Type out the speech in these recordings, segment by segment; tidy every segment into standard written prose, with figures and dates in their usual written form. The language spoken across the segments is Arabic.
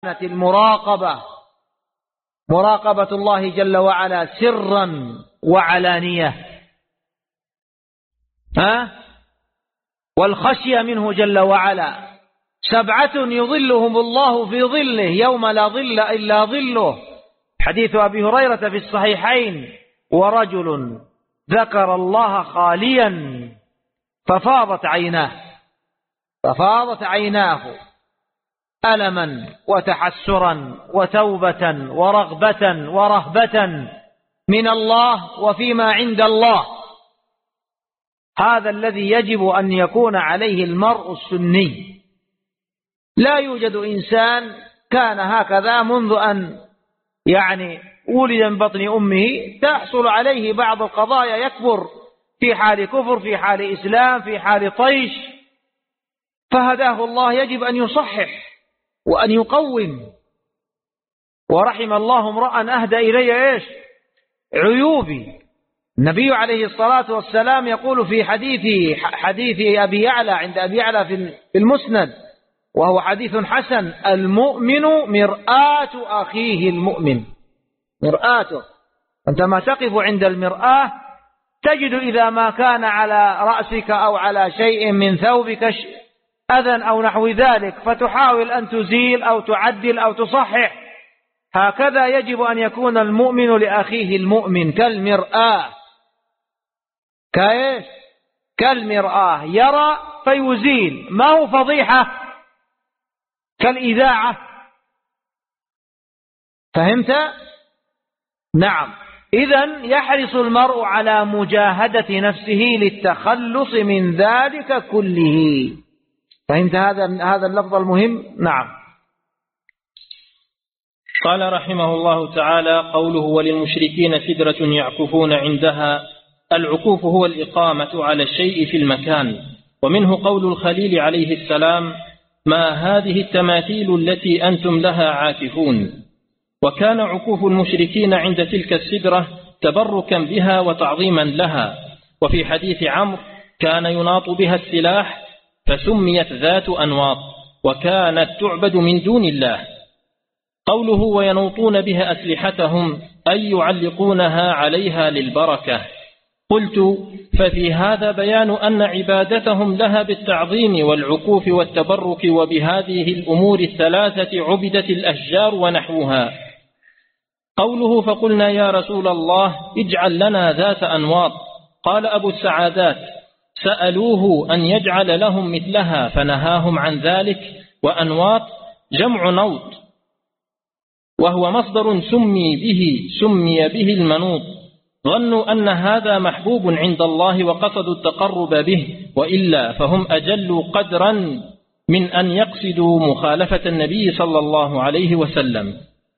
المراقبة، مراقبة الله جل وعلا سرا وعلانية، والخشية منه جل وعلا. 7 يظلهم الله في ظله يوم لا ظل إلا ظله، حديث أبي هريرة في الصحيحين: ورجل ذكر الله خاليا ففاضت عيناه ألما وتحسرا وتوبة ورغبة ورهبة من الله وفيما عند الله. هذا الذي يجب أن يكون عليه المرء السني. لا يوجد إنسان كان هكذا منذ أن ولد من بطن أمه، تحصل عليه بعض القضايا، يكبر في حال كفر، في حال إسلام، في حال طيش، فهداه الله. يجب أن يصحح وأن يقوم. ورحم الله امرأ أهدى إلي عيوبي. النبي عليه الصلاة والسلام يقول في حديث أبي يعلى عند أبي يعلى في المسند، وهو حديث حسن: المؤمن مرآة أخيه المؤمن. مرآته، أنت ما تقف عند المرآة تجد إذا ما كان على رأسك أو على شيء من ثوبك أذى أو نحو ذلك، فتحاول أن تزيل أو تعدل أو تصحح. هكذا يجب أن يكون المؤمن لأخيه المؤمن كالمرآة. كالمرآة، يرى فيزيل، ما هو فضيحة كالإذاعة. فهمت؟ نعم. إذن يحرص المرء على مجاهدة نفسه للتخلص من ذلك كله. فهمت هذا اللفظ المهم؟ نعم. قال رحمه الله تعالى: قوله: وللمشركين سدرة يعكفون عندها. العكوف هو الإقامة على الشيء في المكان. ومنه قول الخليل عليه السلام: ما هذه التماثيل التي أنتم لها عاكفون. وكان عكوف المشركين عند تلك السدرة تبركا بها وتعظيما لها. وفي حديث عمرو: كان يناط بها السلاح فسميت ذات أنواط، وكانت تعبد من دون الله. قوله: وينوطون بها أسلحتهم، أي يعلقونها عليها للبركة. قلت: ففي هذا بيان أن عبادتهم لها بالتعظيم والعكوف والتبرك، وبهذه الأمور الثلاثة عبدت الأشجار ونحوها. قوله: فقلنا يا رسول الله اجعل لنا ذات أنواط. قال أبو السعادات: سألوه أن يجعل لهم مثلها فنهاهم عن ذلك. وأنواط جمع نوط، وهو مصدر سمي به المنوط. ظنوا أن هذا محبوب عند الله وقصدوا التقرب به، وإلا فهم أجل قدرا من أن يقصدوا مخالفة النبي صلى الله عليه وسلم.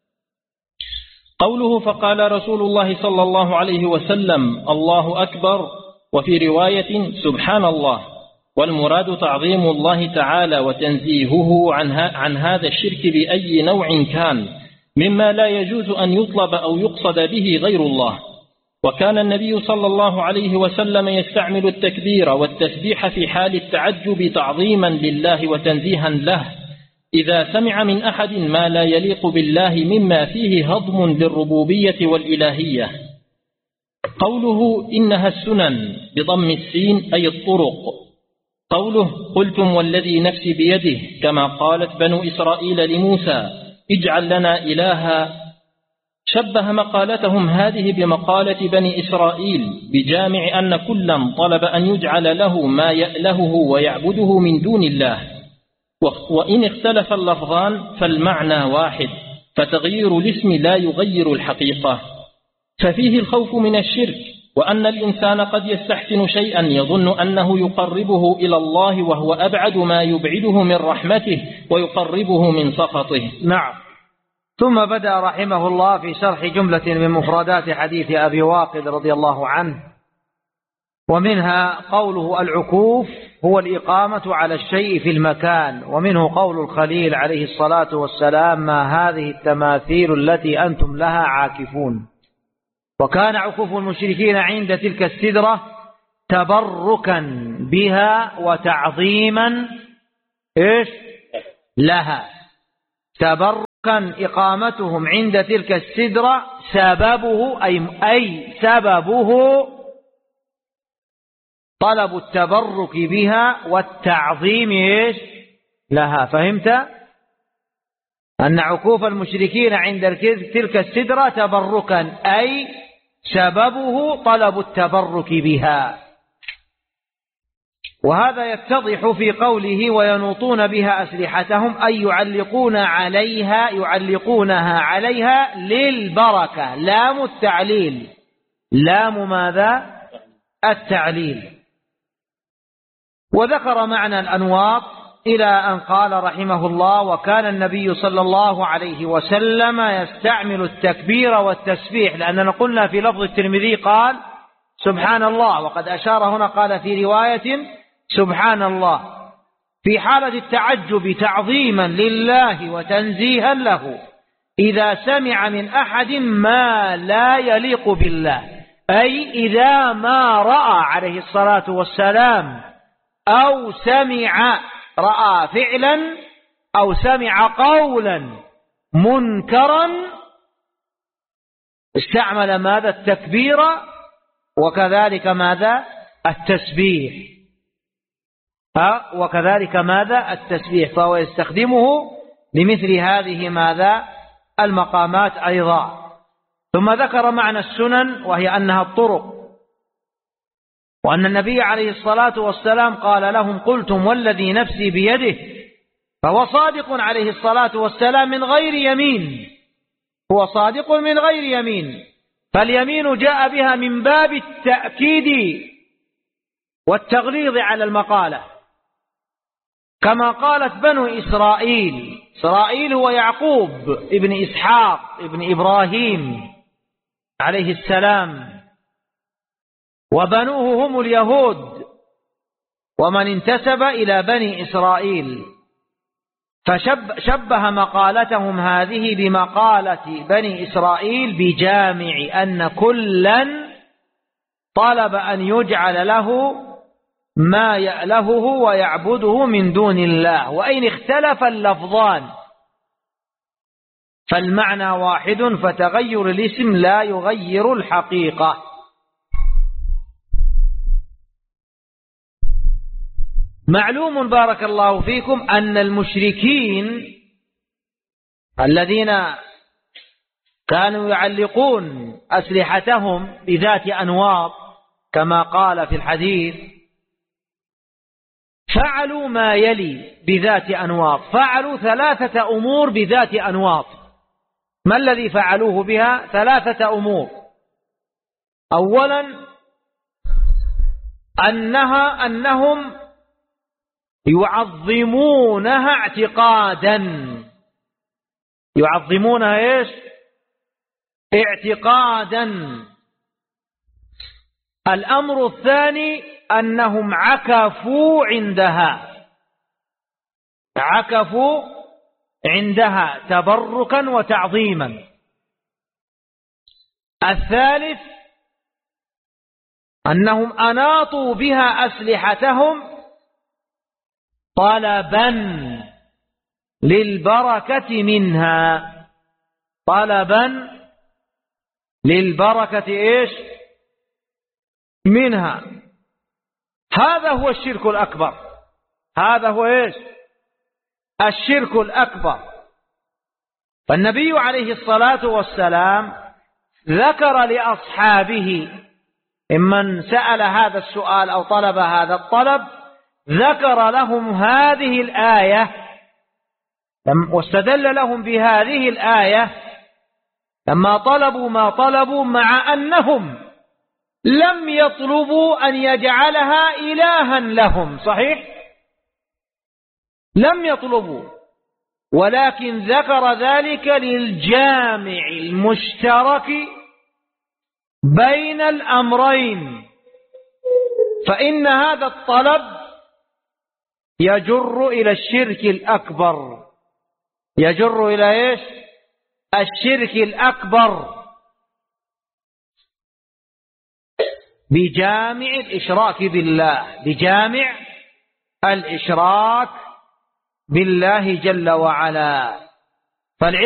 قوله: فقال رسول الله صلى الله عليه وسلم: الله أكبر. وفي رواية: سبحان الله. والمراد تعظيم الله تعالى وتنزيهه عن هذا الشرك بأي نوع كان، مما لا يجوز أن يطلب أو يقصد به غير الله. وكان النبي صلى الله عليه وسلم يستعمل التكبير والتسبيح في حال التعجب تعظيما لله وتنزيها له، إذا سمع من أحد ما لا يليق بالله مما فيه هضم للربوبية والإلهية. قوله: إنها السنن بضم السين أي الطرق. قوله: قلتم والذي نفسي بيده، كما قالت بنو إسرائيل لموسى: اجعل لنا إلها. شبه مقالتهم هذه بمقالة بني إسرائيل، بجامع أن كلا طلب أن يجعل له ما يألهه ويعبده من دون الله. وإن اختلف اللفظان فالمعنى واحد، فتغيير الاسم لا يغير الحقيقة. ففيه الخوف من الشرك، وأن الإنسان قد يستحسن شيئا يظن أنه يقربه إلى الله، وهو أبعد ما يبعده من رحمته ويقربه من سخطه. نعم. ثم بدأ رحمه الله في شرح جملة من مفردات حديث أبي واقد رضي الله عنه، ومنها قوله: العكوف هو الإقامة على الشيء في المكان. ومنه قول الخليل عليه الصلاة والسلام: ما هذه التماثيل التي أنتم لها عاكفون. وكان عكوف المشركين عند تلك السدرة تبركا بها وتعظيما لها. تبركا كان إقامتهم عند تلك السدرة سببه أي سببه طلب التبرك بها والتعظيم لها. فهمت أن عكوف المشركين عند تلك السدرة تبركا أي سببه طلب التبرك بها. وهذا يتضح في قوله وينوطون بها أسلحتهم أي يعلقونها عليها للبركة. لام التعليل، لام ماذا؟ التعليل. وذكر معنى الأنواط إلى أن قال رحمه الله وكان النبي صلى الله عليه وسلم يستعمل التكبير والتسبيح، لأننا قلنا في لفظ الترمذي قال سبحان الله، وقد أشار هنا قال في رواية سبحان الله في حالة التعجب تعظيما لله وتنزيها له إذا سمع من أحد ما لا يليق بالله، أي إذا ما رأى عليه الصلاة والسلام أو سمع، رأى فعلا أو سمع قولا منكرا استعمل ماذا؟ التكبير وكذلك ماذا؟ التسبيح. وكذلك ماذا؟ التسبيح. فهو يستخدمه لمثل هذه ماذا؟ المقامات أيضا. ثم ذكر معنى السنن وهي أنها الطرق، وأن النبي عليه الصلاة والسلام قال لهم قلتم والذي نفسي بيده، فهو صادق عليه الصلاة والسلام من غير يمين، هو صادق من غير يمين، فاليمين جاء بها من باب التأكيد والتغليظ على المقالة، كما قالت بنو إسرائيل. إسرائيل هو يعقوب ابن إسحاق ابن إبراهيم عليه السلام، وبنوه هم اليهود ومن انتسب إلى بني إسرائيل، فشبه مقالتهم هذه بمقالة بني إسرائيل بجامع أن كلا طلب أن يجعل له ما يألهه ويعبده من دون الله، وإن اختلف اللفظان فالمعنى واحد، فتغير الاسم لا يغير الحقيقة. معلوم بارك الله فيكم أن المشركين الذين كانوا يعلقون أسلحتهم بذات أنواط كما قال في الحديث فعلوا ما يلي بذات أنواط، فعلوا 3 أمور بذات أنواط. ما الذي فعلوه بها؟ 3 أمور. أولا أنهم يعظمونها اعتقادا، يعظمونها ايش؟ اعتقادا. الأمر الثاني أنهم عكفوا عندها تبركا وتعظيما. الثالث أنهم أناطوا بها أسلحتهم طلبا للبركة منها، طلبا للبركة ايش؟ منها. هذا هو الشرك الأكبر، هذا هو ايش؟ الشرك الأكبر. فالنبي عليه الصلاة والسلام ذكر لأصحابه ممن سأل هذا السؤال أو طلب هذا الطلب، ذكر لهم هذه الآية واستدل لهم بهذه الآية لما طلبوا ما طلبوا، مع أنهم لم يطلبوا أن يجعلها إلها لهم، صحيح؟ لم يطلبوا، ولكن ذكر ذلك للجامع المشترك بين الأمرين، فإن هذا الطلب يجر إلى الشرك الأكبر، يجر إلى إيش؟ الشرك الأكبر بجامع الإشراك بالله، بجامع الإشراك بالله جل وعلا.